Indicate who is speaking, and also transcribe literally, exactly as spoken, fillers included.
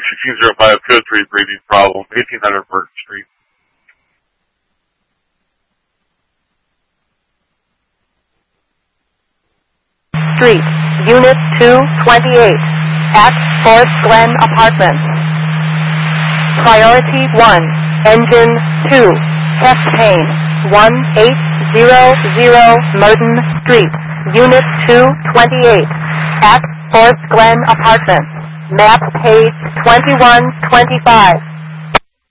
Speaker 1: sixteen oh five, code three, breathing problem, eighteen hundred Burton Street.
Speaker 2: Street, Unit two twenty-eight, at Forest Glen Apartments. Priority one, Engine two, test pane, one eight zero zero Merton Street, Unit two twenty-eight, at Forest Glen Apartments. Map page twenty-one twenty-five.